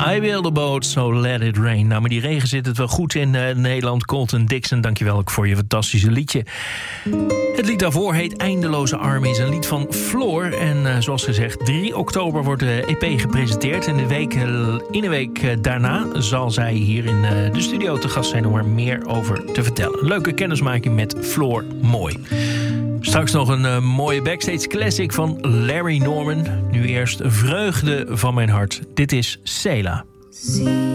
I Will the Boat, So Let It Rain. Nou, maar die regen zit het wel goed in Nederland. Colton Dixon, dankjewel ook voor je fantastische liedje. Het lied daarvoor heet Eindeloze Armen. Is een lied van Floor. En zoals gezegd, 3 oktober wordt de EP gepresenteerd. En in de week daarna zal zij hier in de studio te gast zijn om er meer over te vertellen. Leuke kennismaking met Floor. Mooi. Straks nog een mooie backstage classic van Larry Norman. Nu eerst Vreugde van mijn hart. Dit is Sela.